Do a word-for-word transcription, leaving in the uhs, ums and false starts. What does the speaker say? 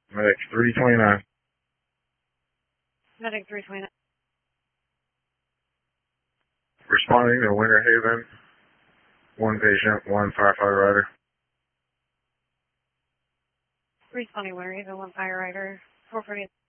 Medic three twenty-nine. Medic three twenty-nine. Responding to Winter Haven. One patient, one firefighter rider. Responding Winter Haven, one fire rider. four forty.